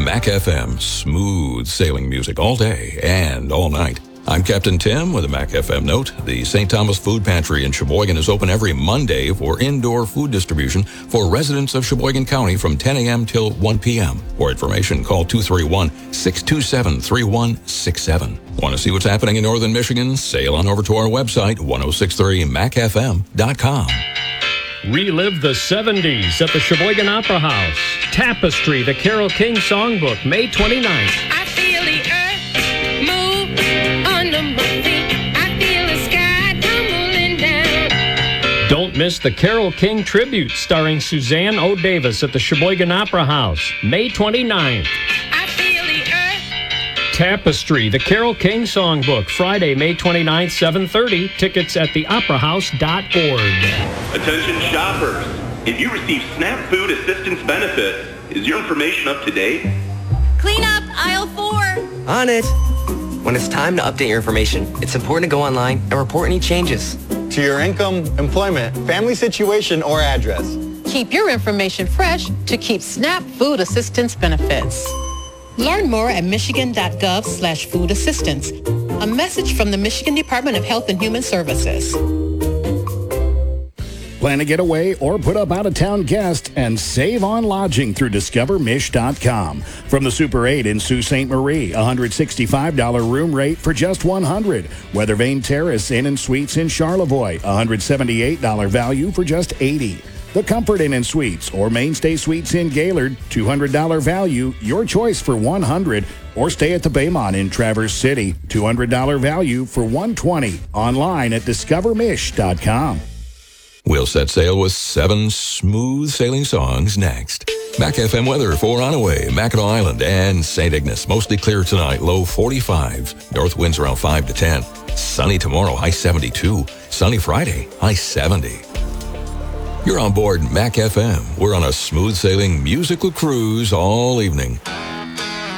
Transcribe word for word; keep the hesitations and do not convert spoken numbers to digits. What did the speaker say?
Mac F M, smooth sailing music all day and all night. I'm Captain Tim with a Mac F M note. The Saint Thomas Food Pantry in Sheboygan is open every Monday for indoor food distribution for residents of Sheboygan County from ten a.m. till one p.m. For information, call two three one, six two seven, three one six seven. Want to see what's happening in northern Michigan? Sail on over to our website, ten sixty-three mac f m dot com. Relive the seventies at the Sheboygan Opera House. Tapestry, the Carole King Songbook, May twenty-ninth. I feel the earth move under my feet. I feel the sky tumbling down. Don't miss the Carole King Tribute starring Suzanne O. Davis at the Sheboygan Opera House, May twenty-ninth. I feel the earth. Tapestry, the Carole King Songbook, Friday, May twenty-ninth, seven thirty. Tickets at the opera house dot org. Attention shoppers, if you receive SNAP Food Assistance Benefit, is your information up to date? Clean up aisle four. On it. When it's time to update your information, it's important to go online and report any changes. To your income, employment, family situation, or address. Keep your information fresh to keep SNAP Food Assistance benefits. Learn more at michigan.gov slash food assistance. A message from the Michigan Department of Health and Human Services. Plan to get away or put up out-of-town guest and save on lodging through discover mish dot com. From the Super eight in Sault Ste. Marie, one hundred sixty-five dollars room rate for just one hundred dollars. Weathervane Terrace Inn and Suites in Charlevoix, one hundred seventy-eight dollars value for just eighty dollars. The Comfort Inn and Suites or Mainstay Suites in Gaylord, two hundred dollars value, your choice for one hundred dollars. Or stay at the Baymont in Traverse City, two hundred dollars value for one hundred twenty dollars. Online at discover mish dot com. We'll set sail with seven smooth sailing songs next. Mac F M weather for Onaway, Mackinac Island, and Saint Ignace. Mostly clear tonight, low forty-five. North winds around five to ten. Sunny tomorrow, high seventy-two. Sunny Friday, high seventy. You're on board Mac F M. We're on a smooth sailing musical cruise all evening.